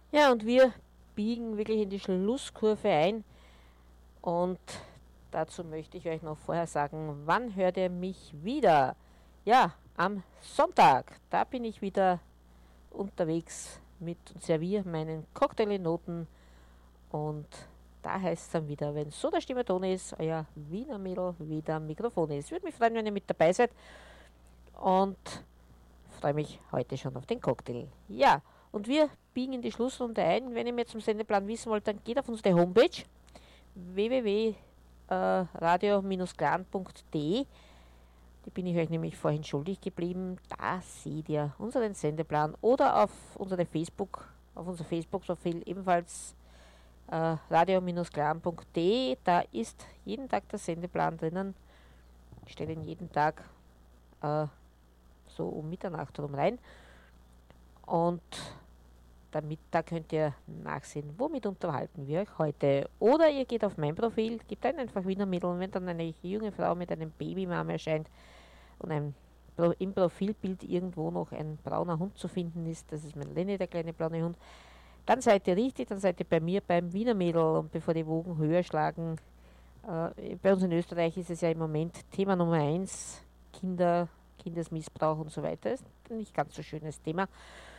Ja, und wir biegen wirklich in die Schlusskurve ein und dazu möchte ich euch noch vorher sagen, wann hört ihr mich wieder? Ja, am Sonntag, da bin ich wieder unterwegs mit und serviere meinen Cocktail in Noten und da heißt es dann wieder, wenn so der Stimme Ton ist, euer Wiener Mädel wieder am Mikrofon ist. Würde mich freuen, wenn ihr mit dabei seid und freue mich heute schon auf den Cocktail. Ja, und wir biegen in die Schlussrunde ein. Wenn ihr mehr zum Sendeplan wissen wollt, dann geht auf unsere Homepage www.radio-clan.de. Die bin ich euch nämlich vorhin schuldig geblieben. Da seht ihr unseren Sendeplan oder auf unser Facebook-Profil ebenfalls radio-clan.de. Da ist jeden Tag der Sendeplan drinnen. Ich stelle ihn jeden Tag äh, so um Mitternacht rum rein. Und da könnt ihr nachsehen, womit unterhalten wir euch heute. Oder ihr geht auf mein Profil, gebt ein einfach Wiener Mädel und wenn dann eine junge Frau mit einem Babymama erscheint und im Profilbild irgendwo noch ein brauner Hund zu finden ist, das ist mein Lenny, der kleine braune Hund, dann seid ihr richtig, dann seid ihr bei mir beim Wiener Mädel und bevor die Wogen höher schlagen, bei uns in Österreich ist es ja im Moment Thema Nummer eins, Kindesmissbrauch und so weiter, ist ein nicht ganz so schönes Thema.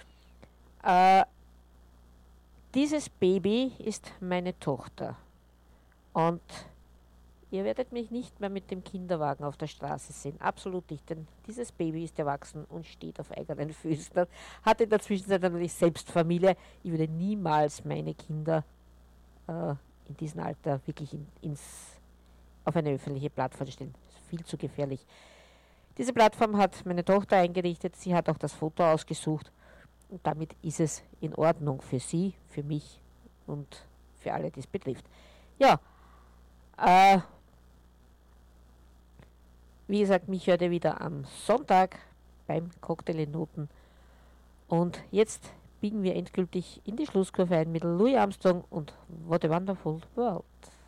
Dieses Baby ist meine Tochter und ihr werdet mich nicht mehr mit dem Kinderwagen auf der Straße sehen. Absolut nicht, denn dieses Baby ist erwachsen und steht auf eigenen Füßen. Hat in der Zwischenzeit natürlich selbst Familie. Ich würde niemals meine Kinder in diesem Alter wirklich auf eine öffentliche Plattform stellen. Das ist viel zu gefährlich. Diese Plattform hat meine Tochter eingerichtet. Sie hat auch das Foto ausgesucht. Und damit ist es in Ordnung für sie, für mich und für alle, die es betrifft. Ja, wie gesagt, mich hört ihr wieder am Sonntag beim Cocktail in Noten. Und jetzt biegen wir endgültig in die Schlusskurve ein mit Louis Armstrong und What a Wonderful World.